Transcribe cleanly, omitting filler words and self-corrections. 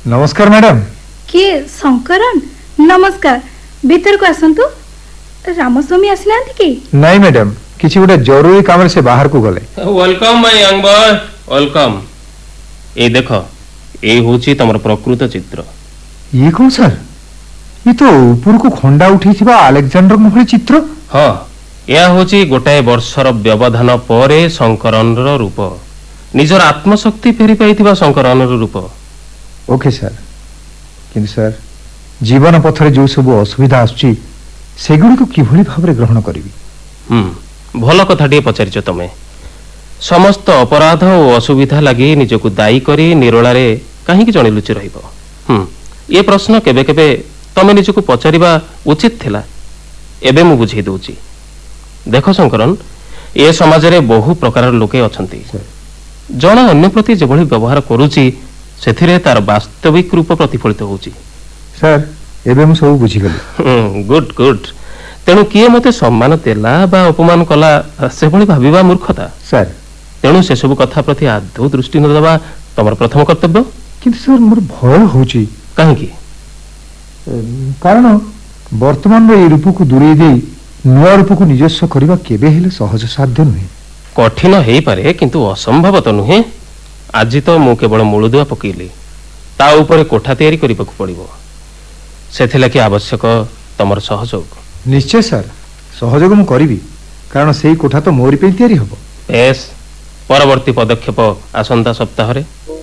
नमस्कार मैडम। किए शंकरन? नमस्कार, भीतर को आसंतु। रामस्वामी आसीना कि? नहीं मैडम, किसी गोटे जरूरी काम से बाहर को गले। Welcome my young boy, welcome. ए देखो, ए होची तमर प्रकृत चित्र। ये कौन सर? ये तो ऊपर को खंडा उठी थिबा अलेक्जेंडर भली चित्र। हां, या होची गोटाए वर्षर व्यवधान परे शंकरनर रूप, निजर आत्मशक्ति फेरी पाइथिबा शंकरनर रूप। ओके सर, किंतु सर जीवन पथरे जो सब असुविधा आछी सेगुडी को किभली भाबरे ग्रहण करिवि? भल कथाटिए पचारिଛ तमे। समस्त अपराध और असुविधा लगी निजको दायी करी निरोलारे काहेकि जणे लुचि रहिबो? ये प्रश्न केबे केबे तमे निजको पचारिबा उचित थिला। एबे मु बुझेई दउची। देखो शंकरन, ए समाज रे बहु प्रकार लोके अछंती। जण अन्य प्रति जेभली व्यवहार करूची सेथिरे तार वास्तविक रूप प्रतिफलित होउची। सर एबे मु सब बुझी गली। Good good. तेणु किए मते सम्मान देला बा अपमान कला से भली भाबिबा मूर्खता। सर तेणु से सब कथा प्रति आदौ दृष्टि न देबा तमर प्रथम कर्तव्य। किंतु सर मोर भय होची। काहेकि? कारण वर्तमान रे रूप को दूरे दे नुआ रूप को निजस्व करबा केबे हेले सहज साध्य नुहे। कठिन हेई पारे किंतु असंभव तो नुहे। आज तो मु केवल मूलदुआ पकेइली, ता ऊपर कोठा तैयारी करबाकू पड़िबो। सेथिला कि आवश्यक तमर सहयोग। निश्चय सर, सहयोग मु करिवि, कारण सेही कोठा तो मोरी पे तैयारी हबो। बेस, परवर्ती पदक्षेप आसंता सप्ताह रे।